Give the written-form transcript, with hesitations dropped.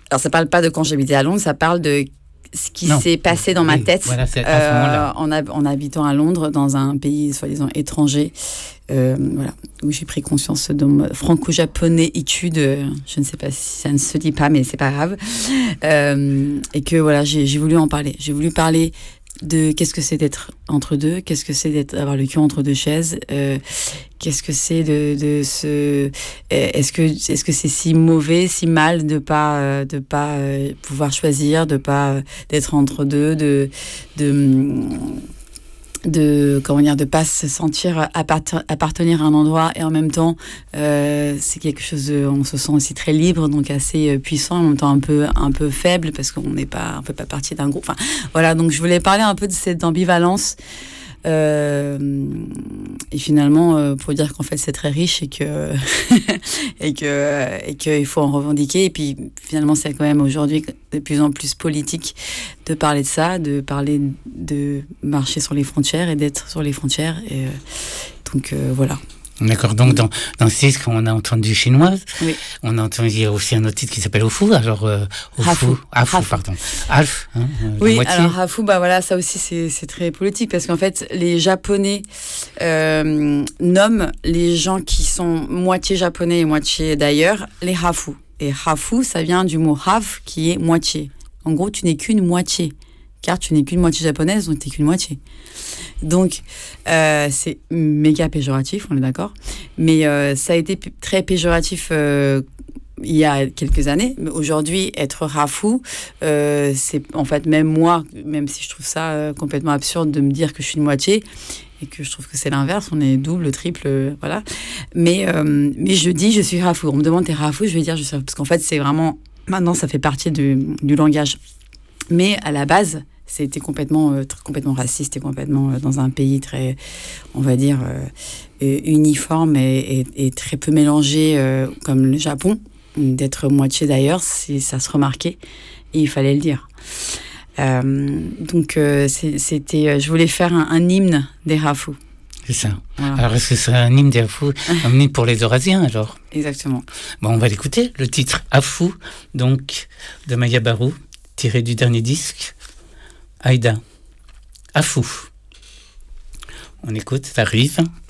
Alors, ça parle pas de quand j'habitais à Londres, ça parle de ce qui s'est passé dans ma tête voilà, c'est à ce moment-là. en habitant à Londres, dans un pays soi-disant étranger, voilà, où j'ai pris conscience de mon franco-japonais étude. Je ne sais pas si ça ne se dit pas, mais c'est pas grave. Et que voilà, j'ai voulu en parler. J'ai voulu parler de qu'est-ce que c'est d'être entre deux, qu'est-ce que c'est d'avoir le cul entre deux chaises, qu'est-ce que c'est de se, est-ce que c'est si mauvais, si mal de pas pouvoir choisir, de pas d'être entre deux, de comment dire, de pas se sentir appartenir à un endroit, et en même temps c'est quelque chose on se sent aussi très libre, donc assez puissant, en même temps un peu faible, parce qu'on fait pas partie d'un groupe, enfin voilà. Donc je voulais parler un peu de cette ambivalence, et finalement pour dire qu'en fait c'est très riche, et que et que il faut en revendiquer, et puis finalement c'est quand même aujourd'hui de plus en plus politique de parler de ça, de parler de marcher sur les frontières et d'être sur les frontières, et donc voilà. D'accord, donc dans ce disque, on a entendu chinoise, Oui. On a entendu aussi un autre titre qui s'appelle Ofu, alors Hafu, pardon. Alf, oui, moitié. alors Hafu, bah voilà, ça aussi c'est très politique, parce qu'en fait les Japonais nomment les gens qui sont moitié japonais et moitié d'ailleurs les Hafu. Et Hafu, ça vient du mot haf, qui est moitié. En gros, tu n'es qu'une moitié, car tu n'es qu'une moitié japonaise, donc tu n'es qu'une moitié. Donc, c'est méga péjoratif, on est d'accord. Mais ça a été très péjoratif il y a quelques années. Mais aujourd'hui, être rafu, c'est en fait, même moi, même si je trouve ça complètement absurde de me dire que je suis une moitié, et que je trouve que c'est l'inverse, on est double, triple, voilà. Mais je dis, je suis rafu. On me demande, t'es rafu? Je vais dire, je suis rafu. Parce qu'en fait, c'est vraiment... Maintenant, ça fait partie du langage. Mais à la base... C'était complètement raciste, et complètement dans un pays très, on va dire, uniforme et très peu mélangé, comme le Japon. D'être moitié d'ailleurs, ça se remarquait, et il fallait le dire. Donc, je voulais faire un hymne des Hafu. C'est ça. Voilà. Alors, est-ce que c'est un hymne des Hafu, un hymne pour les Eurasiens, alors? Exactement. Bon, on va l'écouter, le titre Hafu, donc, de Maya Barou, tiré du dernier disque. Aïda, Hafu. On écoute, ça arrive.